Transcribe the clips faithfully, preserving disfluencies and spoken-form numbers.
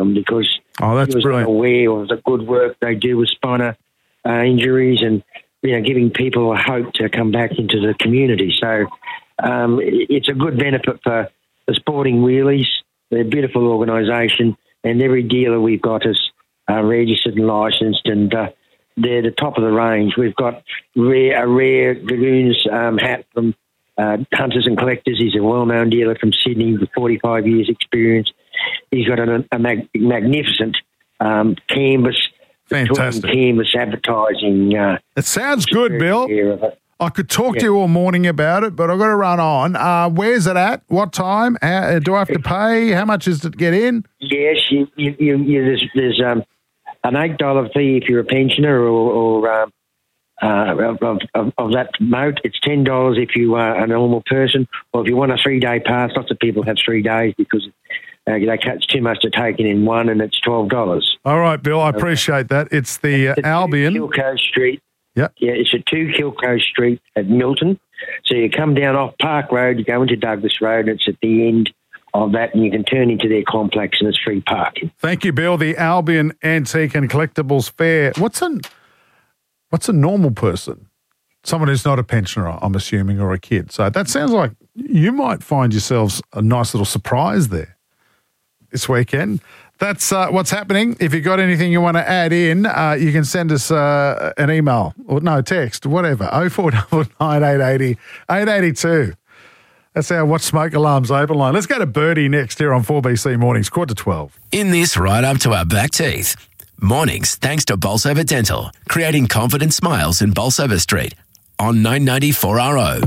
um, because oh, that's he was brilliant. aware of the good work they do with spinal uh, injuries and, you know, giving people a hope to come back into the community. So um, it's a good benefit for the Sporting Wheelies. They're a beautiful organisation, and every dealer we've got is uh, registered and licensed, and uh, they're the top of the range. We've got rare, a rare Dragoons um, hat from uh, Hunters and Collectors. He's a well-known dealer from Sydney with forty-five years experience. He's got a, a mag- magnificent um, canvas, fantastic canvas advertising. Uh, it sounds good, Bill. I could talk yeah. to you all morning about it, but I've got to run on. Uh, where's it at? What time? How, do I have to pay? How much is it to get in? Yes, you, you, you, you, there's, there's um, an eight dollars fee if you're a pensioner, or, or um, uh, of, of, of that moat. It's ten dollars if you are a normal person, or if you want a three-day pass. Lots of people have three days because uh, they catch too much to take it in one, and it's twelve dollars. All right, Bill, I appreciate that. It's the uh, Albion. Kilco Street. Yep. Yeah, it's at two Kilco Street at Milton. So you come down off Park Road, you go into Douglas Road, and it's at the end of that, and you can turn into their complex, and it's free parking. Thank you, Bill. The Albion Antique and Collectibles Fair. What's a, what's a normal person? Someone who's not a pensioner, I'm assuming, or a kid. So that sounds like you might find yourselves a nice little surprise there this weekend. That's uh, what's happening. If you've got anything you want to add in, uh, you can send us uh, an email or no text, whatever. oh four nine nine, eight eight oh, eight eight two. That's our Watch Smoke Alarms open line. Let's go to Birdie next here on four B C Mornings, quarter to twelve. In this right up to our back teeth. Mornings thanks to Bolsover Dental, creating confident smiles in Bolsover Street on nine ninety four R O.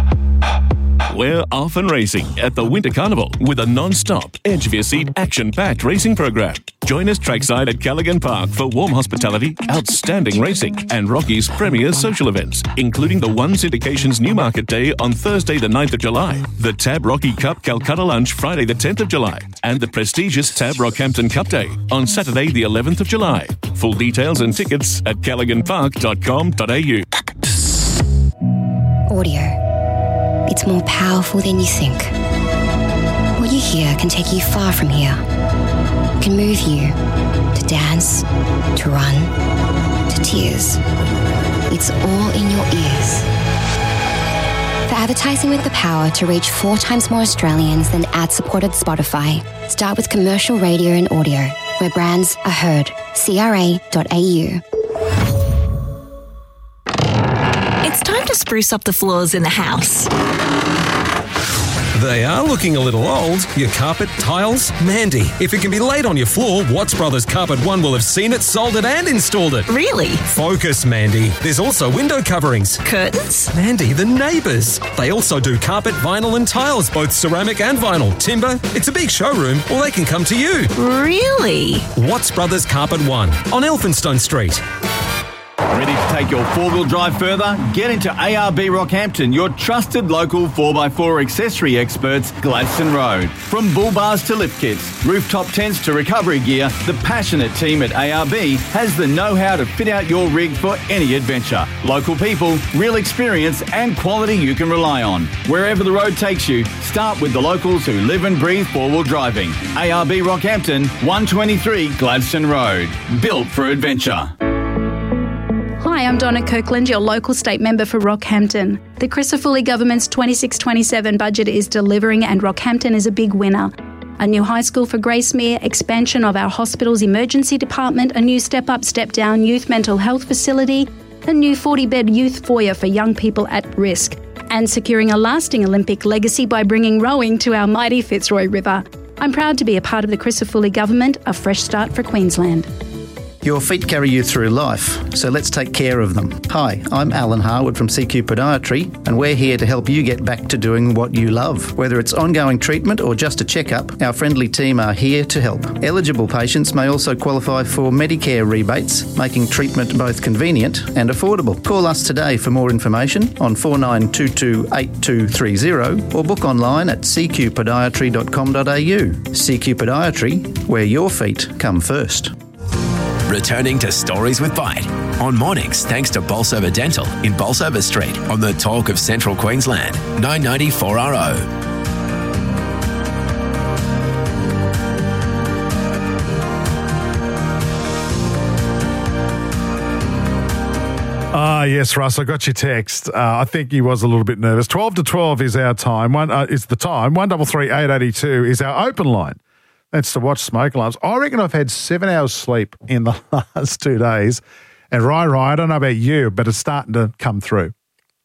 We're off and racing at the Winter Carnival with a non-stop, edge-of-your-seat, action-packed racing program. Join us trackside at Callaghan Park for warm hospitality, outstanding racing, and Rocky's premier social events, including the One Syndication's Newmarket Day on Thursday the ninth of July, the Tab Rocky Cup Calcutta Lunch Friday the tenth of July, and the prestigious Tab Rockhampton Cup Day on Saturday the eleventh of July. Full details and tickets at callaghan park dot com dot a u. Audio. It's more powerful than you think. What you hear can take you far from here. It can move you to dance, to run, to tears. It's all in your ears. For advertising with the power to reach four times more Australians than ad-supported Spotify, start with commercial radio and audio, where brands are heard. c r a dot a u. It's time to spruce up the floors in the house. They are looking a little old. Your carpet, tiles, Mandy. If it can be laid on your floor, Watts Brothers Carpet One will have seen it, sold it and installed it. Really? Focus, Mandy. There's also window coverings. Curtains? Mandy, the neighbours. They also do carpet, vinyl and tiles, both ceramic and vinyl. Timber. It's a big showroom, or they can come to you. Really? Watts Brothers Carpet One on Elphinstone Street. Ready to take your four-wheel drive further? Get into A R B Rockhampton, your trusted local four by four accessory experts, Gladstone Road. From bull bars to lift kits, rooftop tents to recovery gear, the passionate team at A R B has the know-how to fit out your rig for any adventure. Local people, real experience and quality you can rely on. Wherever the road takes you, start with the locals who live and breathe four-wheel driving. A R B Rockhampton, one twenty-three Gladstone Road. Built for adventure. Hi, I'm Donna Kirkland, your local state member for Rockhampton. The Crisafulli government's twenty-six twenty-seven budget is delivering and Rockhampton is a big winner. A new high school for Gracemere, expansion of our hospital's emergency department, a new step-up, step-down youth mental health facility, a new forty-bed youth foyer for young people at risk, and securing a lasting Olympic legacy by bringing rowing to our mighty Fitzroy River. I'm proud to be a part of the Crisafulli government, a fresh start for Queensland. Your feet carry you through life, so let's take care of them. Hi, I'm Alan Harwood from C Q Podiatry, and we're here to help you get back to doing what you love. Whether it's ongoing treatment or just a checkup, our friendly team are here to help. Eligible patients may also qualify for Medicare rebates, making treatment both convenient and affordable. Call us today for more information on four nine two two, eight two three zero or book online at c q podiatry dot com dot a u. C Q Podiatry, where your feet come first. Returning to Stories with Bite on mornings thanks to Bolsover Dental in Bolsover Street on the Talk of Central Queensland, nine ninety four R O. Ah, yes, Russ, I got your text. Uh, I think he was a little bit nervous. twelve to twelve is our time. One uh, is the time. one double three eight eighty two is our open line. That's to watch smoke alarms. I reckon I've had seven hours sleep in the last two days. And Rai Rai, I don't know about you, but it's starting to come through.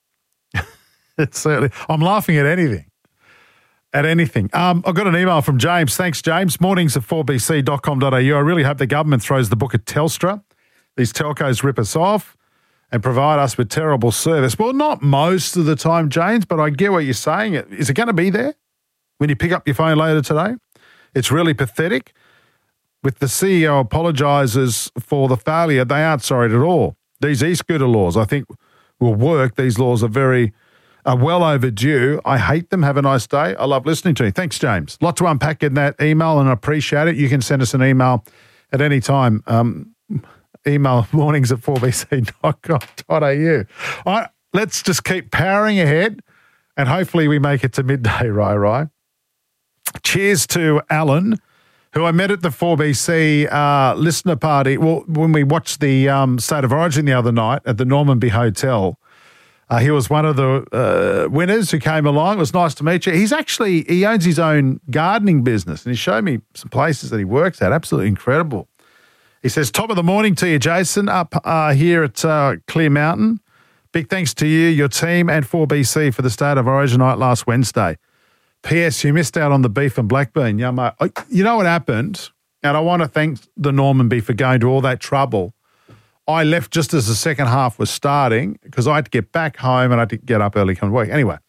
It's certainly. I'm laughing at anything. At anything. Um, I got an email from James. Thanks, James. Mornings at four b c dot com dot a u. I really hope the government throws the book at Telstra. These telcos rip us off and provide us with terrible service. Well, not most of the time, James, but I get what you're saying. Is it going to be there when you pick up your phone later today? It's really pathetic. With the C E O apologises for the failure, they aren't sorry at all. These e-scooter laws, I think, will work. These laws are very... are well overdue. I hate them. Have a nice day. I love listening to you. Thanks, James. Lot to unpack in that email, and I appreciate it. You can send us an email at any time. Um, email mornings at four b c dot com dot a u. All right, let's just keep powering ahead, and hopefully we make it to midday, Rai Rai. Cheers to Alan, who I met at the four B C uh, listener party. Well, when we watched the um, State of Origin the other night at the Normanby Hotel, Uh, he was one of the uh, winners who came along. It was nice to meet you. He's actually, he owns his own gardening business, and he showed me some places that he works at. Absolutely incredible. He says, top of the morning to you, Jason, up uh, here at uh, Clear Mountain. Big thanks to you, your team, and four B C for the State of Origin night last Wednesday. P S. You missed out on the beef and black bean. Yummo. You know what happened? And I want to thank the Normanby for going to all that trouble. I left just as the second half was starting because I had to get back home and I had to get up early coming to work. Anyway,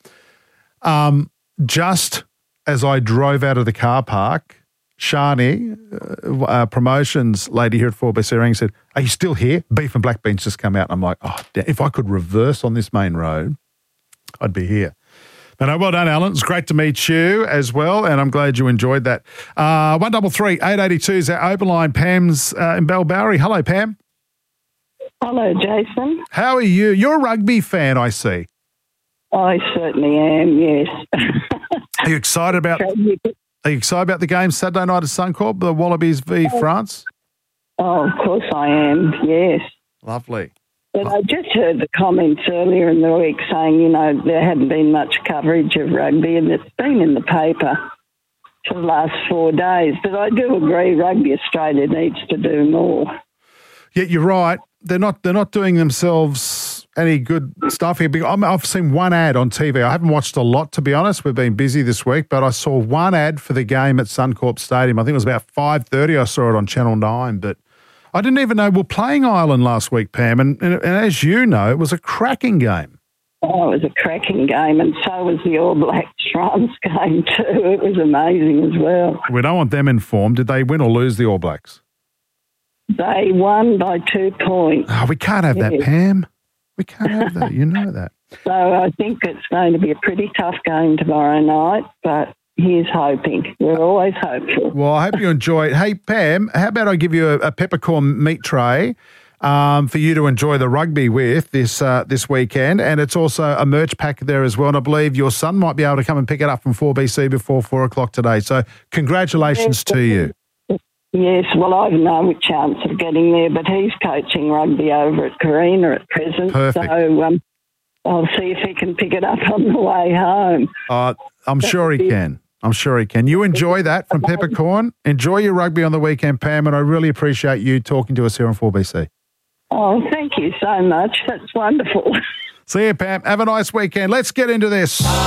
um, just as I drove out of the car park, Shani, uh, uh, promotions lady here at four B C rang and said, are you still here? Beef and black beans just come out. I'm like, oh, if I could reverse on this main road, I'd be here. But no, well done, Alan. It's great to meet you as well, and I'm glad you enjoyed that. Uh, one double three eight eighty two is our open line. Pam's uh, in Bellbowrie. Hello, Pam. Hello, Jason. How are you? You're a rugby fan, I see. I certainly am, yes. Are you excited about Are you excited about the game Saturday night at Suncorp, the Wallabies v oh. France? Oh, of course I am, yes. Lovely. But I just heard the comments earlier in the week saying, you know, there hadn't been much coverage of rugby, and it's been in the paper for the last four days. But I do agree Rugby Australia needs to do more. Yeah, you're right. They're not. They're not doing themselves any good stuff here. I mean, I've seen one ad on T V. I haven't watched a lot, to be honest. We've been busy this week, but I saw one ad for the game at Suncorp Stadium. I think it was about five thirty. I saw it on Channel Nine, but I didn't even know we were playing Ireland last week, Pam. And, and, and as you know, it was a cracking game. Oh, it was a cracking game, and so was the All Blacks France game too. It was amazing as well. We don't want them informed. Did they win or lose, the All Blacks? They won by two points. Oh, we can't have yes. that, Pam. We can't have that. You know that. So I think it's going to be a pretty tough game tomorrow night, but here's hoping. We're always hopeful. Well, I hope you enjoy it. Hey, Pam, how about I give you a, a peppercorn meat tray um, for you to enjoy the rugby with this uh, this weekend, and it's also a merch pack there as well, and I believe your son might be able to come and pick it up from four B C before four o'clock today. So congratulations yes, to you. Yes, well, I have no chance of getting there, but he's coaching rugby over at Carina at present. Perfect. So um, I'll see if he can pick it up on the way home. Uh, I'm sure he can. I'm sure he can. You enjoy that from Peppercorn. Enjoy your rugby on the weekend, Pam, and I really appreciate you talking to us here on four B C. Oh, thank you so much. That's wonderful. See you, Pam. Have a nice weekend. Let's get into this.